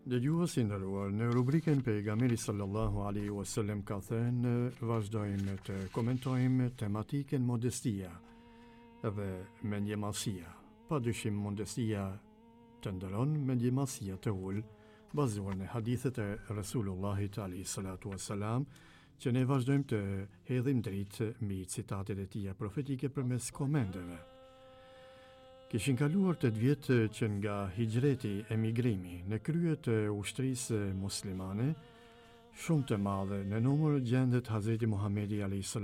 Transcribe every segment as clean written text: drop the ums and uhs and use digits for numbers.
Dëgjues i nderuar, në rubrikën pejgamberi sallallahu alaihi wasallam ka thënë, vazhdojmë të komentojmë tematikën modestia dhe mendjemallësia. Padyshim modestia të ndëron, mendjemallësia të ul, bazuar në hadithet e Resulullahit alaihi salatu wasalam, që ne vazhdojmë të hedhim dritë mbi citatet e tija profetike përmes komendeve. Kishin kaluar 8 vjetë që nga hijreti, emigrimi, në krye të ushtrisë muslimane, shumë të madhe në numër gjendet Hazreti Muhamedi a.s.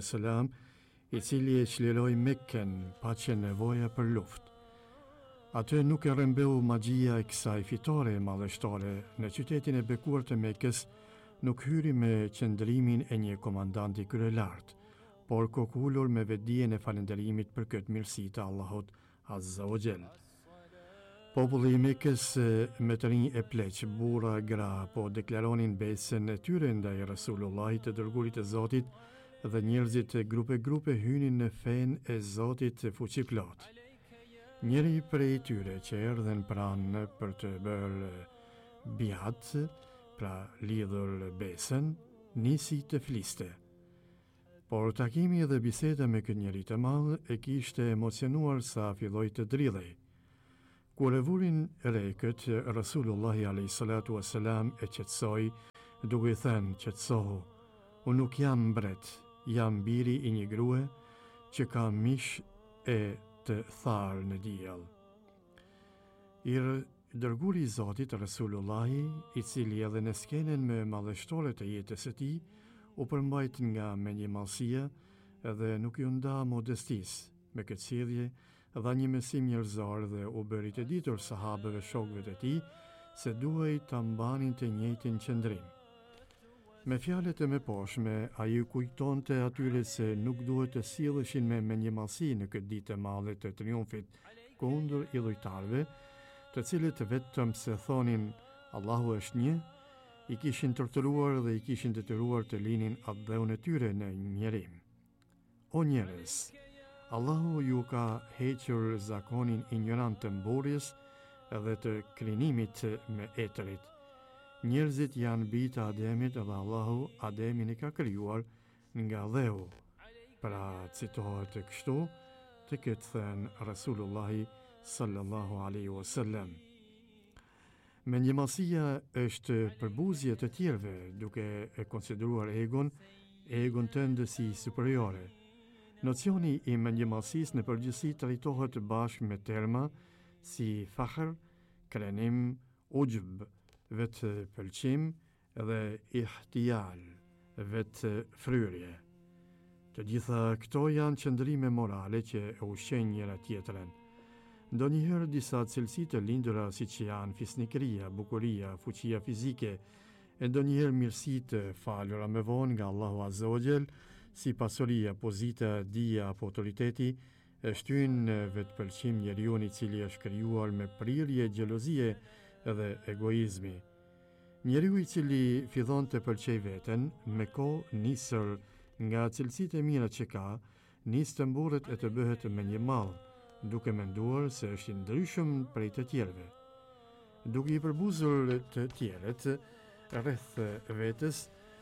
i cili e çliroi Mekken pa që nevoja për luftë. Atë nuk e rrëmbeu magjia e kësaj fitore madhështore në qytetin e bekuar të Mekës, nuk hyri me qëndrimin e një komandanti kryelart, por kokullur me vetdijen e falënderimit për këtë mirësi të Allahut Azza wa Jell. Populli i Mekës me të rinj e pleq, burra, gra, po deklaronin besën e tyre ndaj Resulullahit të dërguarit të Zotit dhe njerëzit grupe hynin në fen e Zotit fuqiplot. Njëri prej tyre që erdhen pranë për të bërë biat, pra lidhur besën, nisi të fliste. Por takimi dhe biseda me këtë njeri të madh e kishte emocionuar sa filloi të dridhej. Kur e vurin rekët, Rasulullahi a.s. e qetësoi, duke thënë, qetësohu, unë nuk jam mbret, jam biri i një grue që ka mish e të tharë në diell. I dërguari i Zotit Rasulullahi, i cili edhe në skenën më madhështore të jetës së tij, u përmbajt nga mendjemallësia edhe nuk ju nda modestis. Me këtë sjellje dha një mësim njerëzor dhe u bëri të ditur sahabëve shokëve të tij se duhej ta mbanin të njëjtin qëndrim. Me fjalët e mëposhme, ai u kujtonte atyre se nuk duhet të silleshin me mendjemallësi në këtë ditë të madhe të triumfit kundër idhujtarëve, të cilët vetëm se thonin Allahu është një, i kishin torturuar dhe i kishin detyruar të linin atë dheun e tyre në njerim. O njerëz, Allahu ju ka hequr zakonin ignorant të mburjes edhe të krinimit me etërit. Njerëzit janë bita Ademit dhe Allahu Ademin e ka krijuar nga dheu. Pra citohet të kështu të këtë thënë Rasulullahi sallallahu alaihi wasallam. Mendjemallësia është përbuzje të tjerëve, duke e konsideruar egon tënd si superiore. Nocioni i mendjemallësisë në përgjithësi trajtohet bashkë me terma si fakhr, krenim, ujb, vetë pëlqim dhe ihtijal, vetë fryrje. Të gjitha këto janë qëndrime morale që e ushqejnë njëra tjetrën. Ndonjëherë disa cilësi të lindura siç janë fisnikëria, bukuria, fuqia fizike, e ndonjëherë mirësi të falura me vonë nga Allahu Azza wa Jell, si pasuria, pozita, dija apo autoriteti, e shtyn në vetpëlqim njeriu i cili është krijuar me prirje, xhelozie dhe egoizmi. Njeriu i cili fillon të pëlqej veten, me kohë nisur nga cilësitë e mira që ka, nis të mburret e të bëhet mendjemall, duke menduar se është i ndryshëm prej të tjerëve. Duke i përbuzur të tjerët rreth vetes,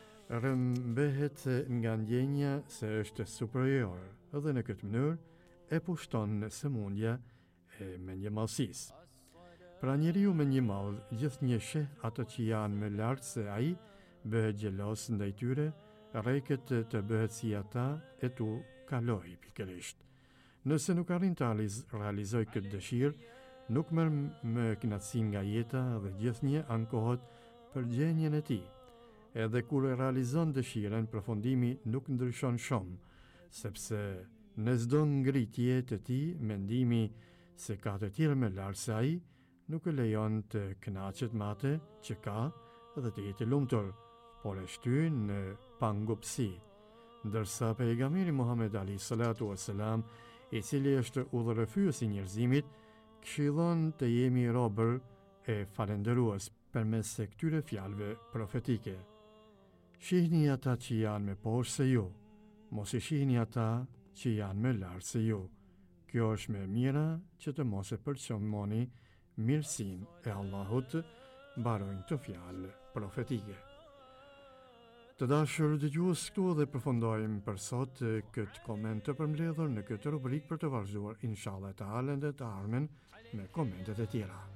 rrëmbehet nga ndjenja se është superior dhe në këtë mënyrë e pushton sëmundja e mendjemallësisë. Pra njeriu mendjemall gjithnjë sheh ato që janë më lart se ai, bëhet xhelos ndaj tyre, rreket të bëhet si ata e tu kaloj pikërisht. Nëse nuk arrin të realizoj këtë dëshirë, nuk merr më kënaqësi nga jeta dhe gjithnjë ankohet për gjendjen e tij. Edhe kur e realizon dëshirën, përfundimi nuk ndryshon shumë, sepse në çdo ngritje të tij, mendimi se ka të tjerë më lart se ai, nuk e lejon të kënaqet me atë që ka dhe të jetë lumtur, por e shtyn në pangopsi. Ndërsa pejgamberi Muhammed a.s. i cili është udhërrëfyesi i njerëzimit, këshillon të jemi robër e falëndërues përmes së këtyre fjalëve profetike. Shihni ata që janë më poshtë se ju, mos i shihni ata që janë më lart se ju. Kjo është më mira që të mos e përçmoni mirësinë e Allahut barojnë të fjalë profetike. Të dashur dëgjues, këtu edhe përfundojmë për sot këtë koment të përmbledhur në këtë rubrikë për të vazhduar inshallah taala në të ardhmen me komentet e tjera.